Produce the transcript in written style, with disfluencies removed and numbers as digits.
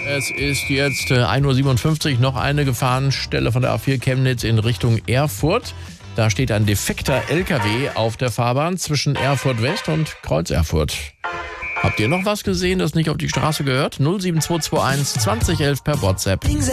Es ist jetzt 1:57 Uhr, noch eine Gefahrenstelle von der A4 Chemnitz in Richtung Erfurt. Da steht ein defekter LKW auf der Fahrbahn zwischen Erfurt West und Kreuz Erfurt. Habt ihr noch was gesehen, das nicht auf die Straße gehört? 07221 2011 per WhatsApp.